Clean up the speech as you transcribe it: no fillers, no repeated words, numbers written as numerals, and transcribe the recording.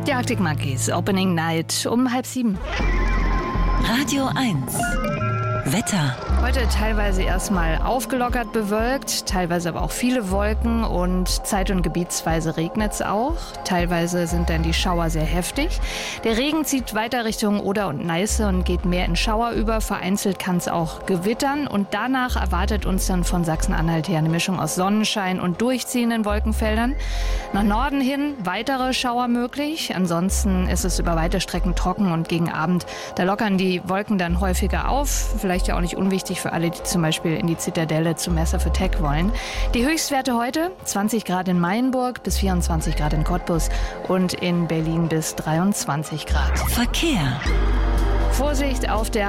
Die Arctic Monkeys, Opening Night um 6:30. Radio 1. Wetter. Heute teilweise erstmal aufgelockert bewölkt, teilweise aber auch viele Wolken und zeit- und gebietsweise regnet es auch. Teilweise sind dann die Schauer sehr heftig. Der Regen zieht weiter Richtung Oder und Neiße und geht mehr in Schauer über. Vereinzelt kann es auch gewittern und danach erwartet uns dann von Sachsen-Anhalt her eine Mischung aus Sonnenschein und durchziehenden Wolkenfeldern. Nach Norden hin weitere Schauer möglich. Ansonsten ist es über weite Strecken trocken und gegen Abend, da lockern die Wolken dann häufiger auf. Vielleicht ja auch nicht unwichtig für alle, die zum Beispiel in die Zitadelle zu Messe für Tech wollen. Die Höchstwerte heute 20 Grad in Mayenburg bis 24 Grad in Cottbus und in Berlin bis 23 Grad. Verkehr. Vorsicht auf der